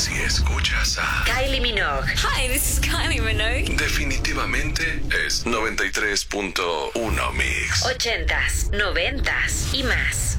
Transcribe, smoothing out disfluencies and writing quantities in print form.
Si escuchas a Kylie Minogue. Hi, this is Kylie Minogue. definitivamente es 93.1 Mix. 80s, 90s y más.